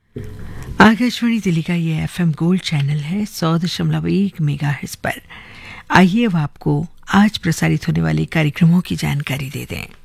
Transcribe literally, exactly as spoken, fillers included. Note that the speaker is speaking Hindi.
आकाशवाणी दिल्ली का ये एफएम गोल्ड चैनल है सौ दशमलव एक मेगाहर्ट्ज पर। आइए अब आपको आज प्रसारित होने वाले कार्यक्रमों की जानकारी दे दें।